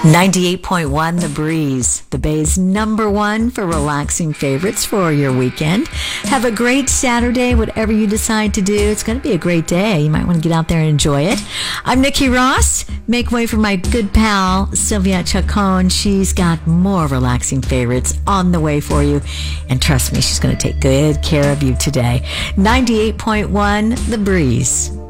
98.1 The Breeze, the Bay's number one for relaxing favorites for your weekend. Have a great Saturday, whatever you decide to do. It's going to be a great day. You might want to get out there and enjoy it. I'm Nikki Ross. Make way for my good pal, Sylvia Chacon. She's got more relaxing favorites on the way for you. And trust me, she's going to take good care of you today. 98.1 The Breeze.